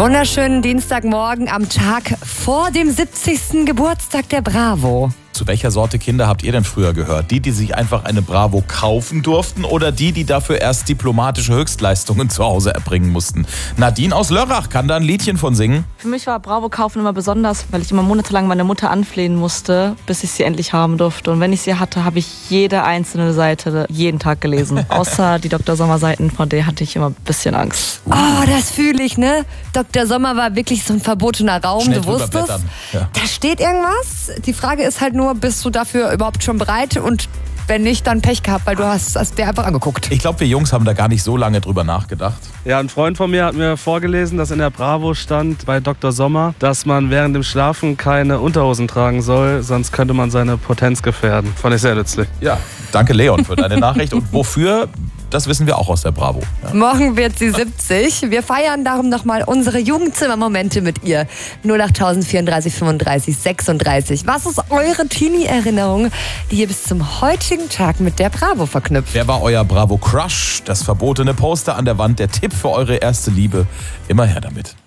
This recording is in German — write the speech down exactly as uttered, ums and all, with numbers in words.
Wunderschönen Dienstagmorgen am Tag vor dem siebzigsten Geburtstag der Bravo. Zu welcher Sorte Kinder habt ihr denn früher gehört? Die, die sich einfach eine Bravo kaufen durften oder die, die dafür erst diplomatische Höchstleistungen zu Hause erbringen mussten? Nadine aus Lörrach kann da ein Liedchen von singen. Für mich war Bravo kaufen immer besonders, weil ich immer monatelang meine Mutter anflehen musste, bis ich sie endlich haben durfte. Und wenn ich sie hatte, habe ich jede einzelne Seite jeden Tag gelesen. Außer die Doktor Sommer Seiten, von der hatte ich immer ein bisschen Angst. Oh, das fühle ich, ne? Doktor Sommer war wirklich so ein verbotener Raum. Schnell du wusstest, ja. Da steht irgendwas. Die Frage ist halt nur, bist du dafür überhaupt schon bereit? Und wenn nicht, dann Pech gehabt, weil du hast, hast dir einfach angeguckt. Ich glaube, wir Jungs haben da gar nicht so lange drüber nachgedacht. Ja, ein Freund von mir hat mir vorgelesen, dass in der Bravo stand bei Doktor Sommer, dass man während dem Schlafen keine Unterhosen tragen soll, sonst könnte man seine Potenz gefährden. Fand ich sehr nützlich. Ja, danke Leon für deine Nachricht. Und wofür? Das wissen wir auch aus der Bravo. Ja. Morgen wird sie siebzig. Wir feiern darum nochmal unsere Jugendzimmermomente mit ihr. null acht vierunddreißig fünfunddreißig sechsunddreißig. Was ist eure Teenie-Erinnerung, die ihr bis zum heutigen Tag mit der Bravo verknüpft? Wer war euer Bravo-Crush? Das verbotene Poster an der Wand, der Tipp für eure erste Liebe. Immer her damit.